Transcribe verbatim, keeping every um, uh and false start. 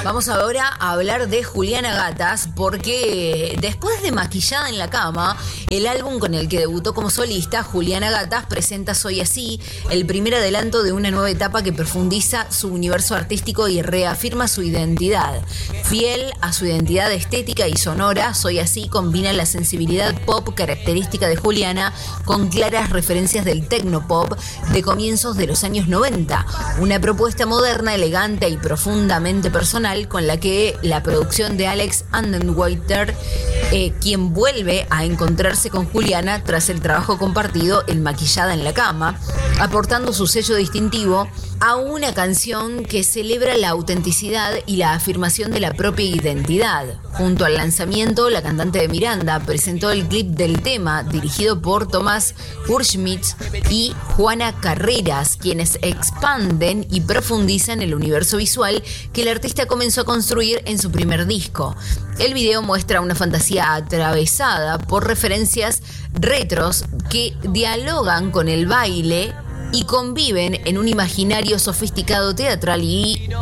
Vamos ahora a hablar de Juliana Gatas, porque después de Maquillada en la Cama, el álbum con el que debutó como solista, Juliana Gatas presenta Soy Así, el primer adelanto de una nueva etapa que profundiza su universo artístico y reafirma su identidad. Fiel a su identidad estética y sonora, Soy Así combina la sensibilidad pop característica de Juliana con claras referencias del tecnopop de comienzos de los años noventa, una propuesta moderna, elegante y profundamente personal con la que la producción de Alex Andenwaiter, eh, quien vuelve a encontrarse con Juliana tras el trabajo compartido en Maquillada en la Cama, aportando su sello distintivo a una canción que celebra la autenticidad y la afirmación de la propia identidad. Junto al lanzamiento, la cantante de Miranda presentó el clip del tema, dirigido por Tomás Urschmitz y Juana Carreras, quienes expanden y profundizan el universo visual que el artista comenzó a construir en su primer disco. El video muestra una fantasía atravesada por referencias retros que dialogan con el baile y conviven en un imaginario sofisticado teatral y